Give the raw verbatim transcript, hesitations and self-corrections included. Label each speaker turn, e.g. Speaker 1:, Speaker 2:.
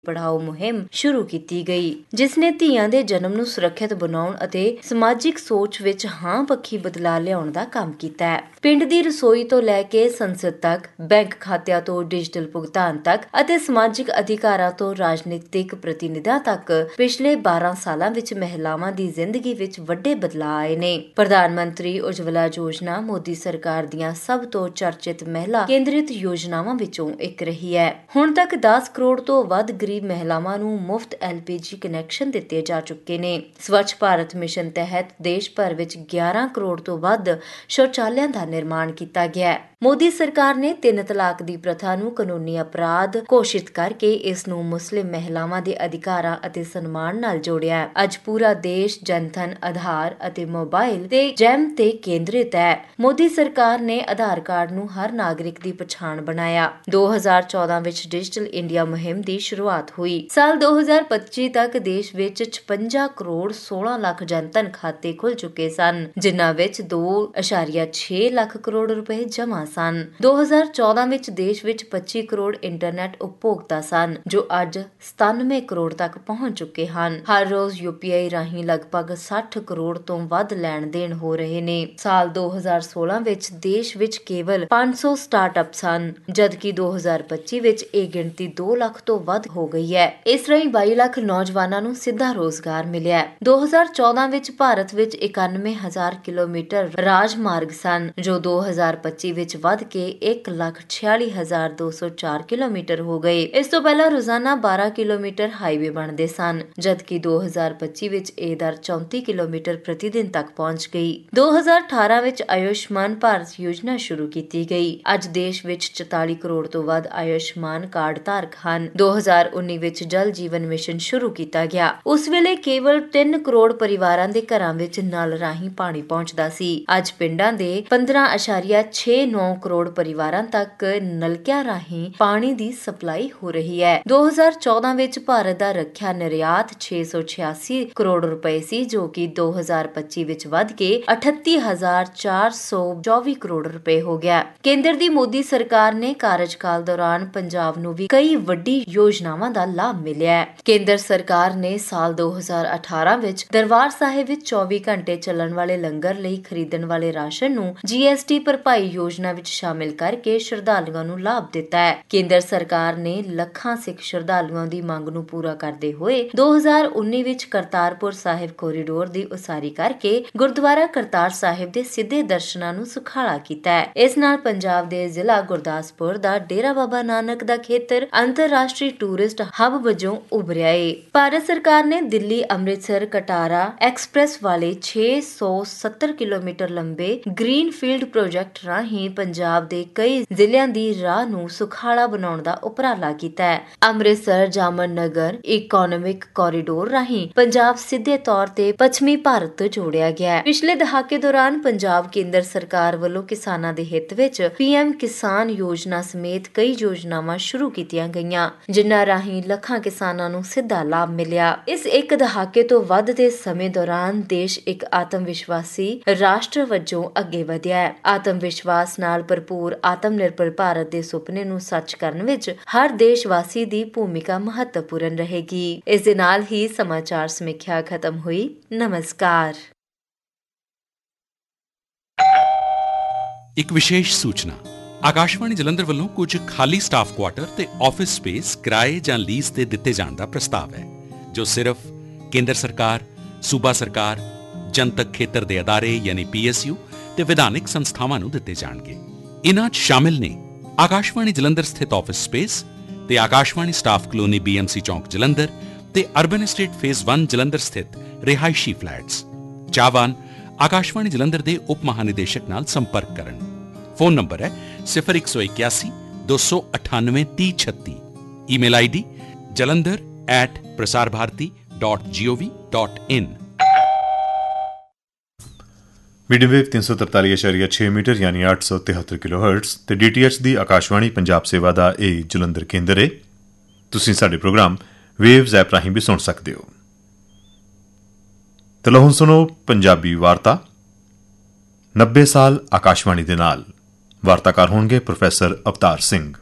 Speaker 1: ਪੜਾਓ ਮੁਹਿੰਮ ਸ਼ੁਰੂ ਕੀਤੀ ਗਈ, ਜਿਸ ਨੇ ਧੀਆਂ ਦੇ ਜਨਮ ਨੂੰ ਸੁਰੱਖਿਅਤ ਬਣਾਉਣ ਅਤੇ ਸਮਾਜਿਕ ਸੋਚ ਵਿੱਚ ਹਾਂ ਪੱਖੀ ਬਦਲਾਅ ਲਿਆਉਣ ਦਾ ਕੰਮ ਕੀਤਾ ਹੈ। ਪਿੰਡ ਦੀ ਰਸੋਈ ਤੋਂ ਲੈ ਕੇ ਸੰਸਦ ਤੱਕ, ਬੈਂਕ ਖਾਤਿਆਂ ਤੋਂ ਡਿਜੀਟਲ ਭੁਗਤਾਨ ਤੱਕ ਅਤੇ ਸਮਾਜਿਕ ਅਧਿਕਾਰਾਂ ਤੋਂ ਰਾਜਨੀਤਿਕ ਪ੍ਰਤੀਨਿਧਾਂ ਤੱਕ ਪਿਛਲੇ ਬਾਰਾਂ ਸਾਲਾਂ ਵਿੱਚ ਮਹਿਲਾਵਾਂ ਦੀ ਜ਼ਿੰਦਗੀ ਵਿੱਚ ਵੱਡੇ ਬਦਲਾਅ ਆਏ ਨੇ। ਪ੍ਰਧਾਨ ਮੰਤਰੀ ਉਜਵਲਾ ਯੋਜਨਾ ਮੋਦੀ ਸਰਕਾਰ ਦੀਆਂ ਸਭ ਤੋਂ ਚਰਚਿਤ ਮਹਿਲਾ ਕੇਂਦਰਿਤ ਯੋਜਨਾਵਾਂ ਵਿੱਚੋਂ ਇੱਕ ਰਹੀ ਹੈ। ਹੁਣ ਤੱਕ ਦਸ ਕਰੋੜ ਤੋਂ ਵੱਧ ਗਰੀਬ ਮਹਿਲਾਵਾਂ ਨੂੰ ਮੁਫਤ ਐਲ ਪੀ ਜੀ ਕਨੈਕਸ਼ਨ ਦਿੱਤੇ ਜਾ ਚੁੱਕੇ ਨੇ। ਸਵੱਛ ਭਾਰਤ ਮਿਸ਼ਨ ਤਹਿਤ ਦੇਸ਼ ਭਰ ਵਿੱਚ ਗਿਆਰਾਂ ਕਰੋੜ ਤੋਂ ਵੱਧ ਸ਼ੌਚਾਲਿਆਂ ਦਾ ਨਿਰਮਾਣ ਕੀਤਾ ਗਿਆ ਹੈ। ਮੋਦੀ ਸਰਕਾਰ ਨੇ ਤਿੰਨ ਤਲਾਕ ਦੀ ਪ੍ਰਥਾ ਨੂੰ ਕਾਨੂੰਨੀ ਅਪਰਾਧ ਘੋਸ਼ਿਤ ਕਰਕੇ ਇਸ ਨੂੰ ਮੁਸਲਿਮ ਮਹਿਲਾਵਾਂ ਦੇ ਅਧਿਕਾਰਾਂ ਅਤੇ ਸਨਮਾਨ ਨਾਲ ਜੋੜਿਆ ਹੈ। ਅੱਜ ਪੂਰਾ ਦੇਸ਼ ਜਨਧਨ, ਆਧਾਰ ਅਤੇ ਮੋਬਾਈਲ ਤੇ ਜੈਮ ਤੇ ਕੇਂਦਰਿਤ ਹੈ। ਮੋਦੀ ਸਰਕਾਰ ਨੇ ਆਧਾਰ ਕਾਰਡ ਨੂੰ ਹਰ ਨਾਗਰਿਕ ਦੀ ਪਛਾਣ ਬਣਾਇਆ। ਦੋ ਹਜ਼ਾਰ ਚੌਦਾਂ ਵਿੱਚ ਡਿਜੀਟਲ ਇੰਡੀਆ ਮੁਹਿੰਮ ਦੀ ਸ਼ੁਰੂਆਤ ਹੋਈ। ਸਾਲ ਦੋ ਹਜ਼ਾਰ ਪੱਚੀ ਤੱਕ ਦੇਸ਼ ਵਿੱਚ ਛਪੰਜਾ ਕਰੋੜ ਸੋਲਾਂ ਲੱਖ ਜਨਧਨ ਖਾਤੇ ਖੁੱਲ ਚੁੱਕੇ ਸਨ, ਜਿਨ੍ਹਾਂ ਵਿੱਚ ਦੋ ਅਸ਼ਾਰੀਆ ਛੇ ਲੱਖ ਕਰੋੜ ਰੁਪਏ ਜਮ੍ਹਾਂ ਸਨ। ਦੋ ਹਜ਼ਾਰ ਚੌਦਾਂ ਵਿੱਚ ਦੇਸ਼ ਵਿੱਚ ਪੱਚੀ ਕਰੋੜ ਇੰਟਰਨੈਟ ਉਪਭੋਗਤਾ ਸਨ, ਜੋ ਅੱਜ ਸਤਾਨਵੇਂ ਕਰੋੜ ਤੱਕ ਪਹੁੰਚ ਚੁੱਕੇ ਹਨ। ਹਰ ਰੋਜ਼ ਯੂ ਪੀ ਆਈ ਰਾਹੀਂ ਲਗਭਗ ਸੱਠ ਕਰੋੜ ਤੋਂ ਵੱਧ ਲੈਣ ਦੇਣ ਹੋ ਰਹੇ ਨੇ। ਸਾਲ ਦੋ ਹਜ਼ਾਰ ਸੋਲਾਂ ਵਿੱਚ ਦੇਸ਼ ਵਿੱਚ ਕੇਵਲ ਪੰਜ ਸੌ ਸਟਾਰਟਅਪ ਸਨ, ਜਦਕਿ ਦੋ ਹਜ਼ਾਰ ਪੱਚੀ ਵਿੱਚ ਇਹ ਗਿਣਤੀ ਦੋ ਲੱਖ ਤੋਂ ਵੱਧ ਹੋ ਗਈ ਹੈ। ਇਸ ਰਾਹੀਂ ਬਾਈ ਲੱਖ ਨੌਜਵਾਨਾਂ ਨੂੰ ਸਿੱਧਾ ਰੋਜ਼ਗਾਰ ਮਿਲਿਆ। ਦੋ ਹਜ਼ਾਰ ਚੌਦਾਂ ਵਿੱਚ ਭਾਰਤ ਵਿੱਚ ਇਕਾਨਵੇਂ ਹਜ਼ਾਰ ਕਿਲੋਮੀਟਰ ਰਾਜ ਮਾਰਗ ਸਨ, ਜੋ ਦੋ ਹਜ਼ਾਰ ਪੱਚੀ ਵਿੱਚ ਵੱਧ ਕੇ ਇੱਕ ਲੱਖ ਛਿਆਲੀ ਹਜ਼ਾਰ ਦੋ ਸੌ ਚਾਰ ਕਿਲੋਮੀਟਰ ਹੋ ਗਏ। ਇਸ ਤੋਂ ਪਹਿਲਾਂ ਰੋਜ਼ਾਨਾ ਬਾਰਾਂ ਕਿਲੋਮੀਟਰ ਹਾਈਵੇ ਬਣਦੇ ਸਨ, ਜਦਕਿ ਦੋ ਹਜ਼ਾਰ ਪੱਚੀ ਵਿੱਚ ਇਹ ਦਰ ਚੌਂਤੀ ਕਿਲੋਮੀਟਰ ਪ੍ਰਤੀ ਦਿਨ ਤੱਕ ਪਹੁੰਚ ਗਈ। ਦੋ ਹਜ਼ਾਰ ਅਠਾਰਾਂ ਵਿੱਚ ਆਯੁਸ਼ਮਾਨ ਭਾਰਤ ਯੋਜਨਾ ਸ਼ੁਰੂ ਕੀਤੀ ਗਈ। ਅੱਜ ਦੇਸ਼ ਵਿੱਚ ਚੁਤਾਲੀ ਕਰੋੜ ਤੋਂ ਵੱਧ ਆਯੁਸ਼ਮਾਨ ਕਾਰਡ ਧਾਰਕ ਹਨ। ਦੋ ਹਜ਼ਾਰ ਉੱਨੀ ਵਿੱਚ ਜਲ ਜੀਵਨ ਮਿਸ਼ਨ ਸ਼ੁਰੂ ਕੀਤਾ ਗਿਆ। ਉਸ ਵੇਲੇ ਕੇਵਲ ਤਿੰਨ ਕਰੋੜ ਪਰਿਵਾਰਾਂ ਦੇ ਘਰਾਂ ਵਿੱਚ ਨਲ ਰਾਹੀਂ ਪਾਣੀ ਪਹੁੰਚਦਾ ਸੀ। ਅੱਜ ਪਿੰਡਾਂ ਦੇ ਪੰਦਰਾਂ ਅਸ਼ਾਰੀਆ ਛੇ ਨੌ ਕਰੋੜ ਪਰਿਵਾਰਾਂ ਤੱਕ ਨਲਕਿਆਂ ਰਾਹੀਂ ਪਾਣੀ ਦੀ ਸਪਲਾਈ ਹੋ ਰਹੀ ਹੈ। ਦੋ ਹਜ਼ਾਰ ਚੌਦਾਂ ਵਿੱਚ ਭਾਰਤ ਦਾ ਰੱਖਿਆ ਨਿਰਯਾਤ ਛੇ ਸੌ ਛਿਆਸੀ ਕਰੋੜ ਰੁਪਏ ਸੀ, ਜੋ ਕਿ ਦੋ ਹਜ਼ਾਰ ਪੱਚੀ ਵਿੱਚ ਵੱਧ ਕੇ ਅਠੱਤੀ ਹਜ਼ਾਰ ਚਾਰ ਸੌ ਚੌਵੀ ਕਰੋੜ ਰੁਪਏ ਹੋ ਗਿਆ। ਕੇਂਦਰ ਦੀ ਮੋਦੀ ਸਰਕਾਰ ਨੇ ਕਾਰਜਕਾਲ ਦੌਰਾਨ ਪੰਜਾਬ ਨੂੰ ਵੀ ਕਈ ਵੱਡੀ ਯੋਜਨਾਵਾਂ ਦਾ ਲਾਭ ਮਿਲਿਆ ਹੈ। ਕੇਂਦਰ ਸਰਕਾਰ ਨੇ ਸਾਲ ਦੋ ਹਜ਼ਾਰ ਅਠਾਰਾਂ ਵਿੱਚ ਦਰਬਾਰ ਸਾਹਿਬ ਵਿੱਚ ਚੌਵੀ ਘੰਟੇ ਚੱਲਣ ਵਾਲੇ ਲੰਗਰ ਲਈ ਖਰੀਦਣ ਵਾਲੇ ਰਾਸ਼ਨ ਨੂੰ ਜੀ ਐਸ ਟੀ ਭਰਪਾਈ ਯੋਜਨਾ ਵਿੱਚ ਸ਼ਾਮਿਲ ਕਰਕੇ ਸ਼ਰਧਾਲੂਆਂ ਨੂੰ ਲਾਭ ਦਿੱਤਾ ਹੈ। ਕੇਂਦਰ ਸਰਕਾਰ ਨੇ ਲੱਖਾਂ ਸਿੱਖ ਸ਼ਰਧਾਲੂਆਂ ਦੀ ਮੰਗ ਨੂੰ ਪੂਰਾ ਕਰਦੇ ਹੋਏ ਦੋ ਹਜ਼ਾਰ ਉੱਨੀ ਵਿੱਚ ਕਰਤਾਰਪੁਰ ਸਾਹਿਬ ਕੋਰੀਡੋਰ ਦੀ ਉਸਾਰੀ ਕਰਕੇ ਗੁਰਦੁਆਰਾ ਕਰਤਾਰ ਸਾਹਿਬ ਦੇ ਸਿੱਧੇ ਦਰਸ਼ਨਾਂ ਨੂੰ ਸੁਖਾਲਾ ਕੀਤਾ ਹੈ। ਇਸ ਨਾਲ ਪੰਜਾਬ ਦੇ ਜ਼ਿਲ੍ਹਾ ਗੁਰਦਾਸਪੁਰ ਦਾ ਡੇਰਾ ਬਾਬਾ ਨਾਨਕ ਦਾ ਖੇਤਰ ਅੰਤਰਰਾਸ਼ਟਰੀ ਟੂਰਿਸਟ ਹੱਬ ਵਜੋਂ ਉਭਰਿਆ ਏ। ਭਾਰਤ ਸਰਕਾਰ ਨੇ ਦਿੱਲੀ ਅੰਮ੍ਰਿਤਸਰ ਕਟਾਰਾ ਐਕਸਪ੍ਰੈਸ ਵਾਲੇ ਛੇ ਸੌ ਸੱਤਰ ਕਿਲੋਮੀਟਰ ਲੰਬੇ ਗ੍ਰੀਨਫੀਲਡ ਪ੍ਰੋਜੈਕਟ ਰਾਹੀਂ ਪੰਜਾਬ ਦੇ ਕਈ ਜ਼ਿਲ੍ਹਿਆਂ ਦੀ ਰਾਹ ਨੂੰ ਸੁਖਾਲਾ ਬਣਾਉਣ ਦਾ ਉਪਰਾਲਾ ਕੀਤਾ ਹੈ। ਅੰਮ੍ਰਿਤਸਰ ਜਾਮਨ ਨਗਰ ਇਕੋਨੋਮਿਕ ਕੋਰੀਡੋਰ ਰਾਹੀਂ ਪੰਜਾਬ ਸਿੱਧੇ ਤੌਰ ਤੇ ਪੱਛਮੀ ਭਾਰਤ ਤੋਂ ਜੋੜਿਆ ਗਿਆ ਹੈ। ਪਿਛਲੇ ਦਹਾਕੇ ਦੌਰਾਨ ਪੰਜਾਬ ਕੇਂਦਰ ਸਰਕਾਰ ਵੱਲੋਂ ਕਿਸਾਨਾਂ ਦੇ ਹਿੱਤ ਵਿੱਚ ਪੀ ਐਮ ਕਿਸਾਨ ਯੋਜਨਾ ਸਮੇਤ ਕਈ ਯੋਜਨਾਵਾਂ ਸ਼ੁਰੂ ਕੀਤੀਆਂ ਗਈਆਂ, ਜਿਨ੍ਹਾਂ ਰਾਹੀਂ ਲੱਖਾਂ ਕਿਸਾਨਾਂ ਨੂੰ ਸਿੱਧਾ ਲਾਭ ਮਿਲਿਆ। ਇਸ ਇੱਕ ਦਹਾਕੇ ਤੋਂ ਵੱਧ ਦੇ ਸਮੇਂ ਦੌਰਾਨ ਦੇਸ਼ ਇੱਕ ਆਤਮ ਵਿਸ਼ਵਾਸੀ ਰਾਸ਼ਟਰ ਵਜੋਂ ਅੱਗੇ ਵਧਿਆ ਹੈ। ਆਤਮ ਵਿਸ਼ਵਾਸ ਨਾਲ ਭਰਪੂਰ ਆਤਮ ਨਿਰਭਰ ਭਾਰਤ ਦੇ ਸੁਪਨੇ ਨੂੰ ਸੱਚ ਕਰਨ ਵਿੱਚ ਹਰ ਦੇਸ਼ ਵਾਸੀ ਦੀ ਭੂਮਿਕਾ ਮਹੱਤਵਪੂਰਨ ਰਹੇਗੀ। ਇਸ ਦੇ ਨਾਲ ਹੀ ਸਮਾਚਾਰ ਸਮੀਖਿਆ ਖਤਮ ਹੋਈ। ਨਮਸਕਾਰ।
Speaker 2: ਇੱਕ ਵਿਸ਼ੇਸ਼ ਸੂਚਨਾ, ਆਕਾਸ਼ਵਾਣੀ ਜਲੰਧਰ ਵੱਲੋਂ ਕੁਝ ਖਾਲੀ ਸਟਾਫ ਕੁਆਟਰ ਤੇ ਆਫਿਸ ਸਪੇਸ ਕਿਰਾਏ ਜਾਂ ਲੀਜ਼ ਤੇ ਦਿੱਤੇ ਜਾਣ ਦਾ ਪ੍ਰਸਤਾਵ ਹੈ, ਜੋ ਸਿਰਫ ਕੇਂਦਰ ਸਰਕਾਰ, ਸੂਬਾ ਸਰਕਾਰ, ਜਨਤਕ ਖੇਤਰ ਦੇ ਅਦਾਰੇ ਯਾਨੀ ਪੀ ਐਸ ਯੂ ਤੇ ਵਿਧਾਨਿਕ ਸੰਸਥਾਵਾਂ ਨੂੰ ਦਿੱਤੇ ਜਾਣਗੇ। ਇਨ੍ਹਾਂ 'ਚ ਸ਼ਾਮਿਲ ਨੇ ਆਕਾਸ਼ਵਾਣੀ ਜਲੰਧਰ ਸਥਿਤ ਆਫਿਸ ਸਪੇਸ ਤੇ Akashvani staff colony B M C ਚੌਂਕ ਜਲੰਧਰ ਤੇ ਅਰਬਨ ਐਸਟੇਟ ਫੇਜ਼ ਇੱਕ ਜਲੰਧਰ ਸਥਿਤ ਰਿਹਾਇਸ਼ੀ ਫਲੈਟਸ। ਚਾਹਵਾਨ ਆਕਾਸ਼ਵਾਣੀ ਜਲੰਧਰ ਦੇ ਉਪ ਮਹਾਨਿਦੇਸ਼ਕ ਨਾਲ ਸੰਪਰਕ ਕਰਨ। ਫੋਨ ਨੰਬਰ ਹੈ ਸਿਫਰ ਇੱਕ ਸੌ ਇਕਿਆਸੀ ਦੋ ਸੌ ਅਠਾਨਵੇਂ ਤੀਹ ਛੱਤੀ। Email I D jalandhar at prasarbharati dot gov dot in।
Speaker 3: Medium wave ਤਿੰਨ ਸੌ ਤਰਤਾਲੀ ਅਸ਼ਾਰੀਆ ਛੇ ਮੀਟਰ ਯਾਨੀ ਅੱਠ ਸੌ ਤਿਹੱਤਰ ਕਿਲੋ ਹਰਟਜ਼ ਤੇ ਡੀ ਟੀ ਐਚ ਦੀ ਆਕਾਸ਼ਵਾਣੀ ਪੰਜਾਬ ਸੇਵਾ ਦਾ ਇਹ ਜਲੰਧਰ ਕੇਂਦਰ ਹੈ। ਤੁਸੀਂ ਸਾਡੇ ਪ੍ਰੋਗਰਾਮ ਵੇਵਜ਼ ਐਪ ਰਾਹੀਂ ਵੀ ਸੁਣ ਸਕਦੇ ਹੋ। ਤੇ ਲਓ ਹੁਣ ਸੁਣੋ ਪੰਜਾਬੀ ਵਾਰਤਾ। ਨੱਬੇ ਸਾਲ ਆਕਾਸ਼ਵਾਣੀ ਦੇ ਨਾਲ ਵਾਰਤਾਕਾਰ ਹੋਣਗੇ ਪ੍ਰੋਫੈਸਰ ਅਵਤਾਰ ਸਿੰਘ।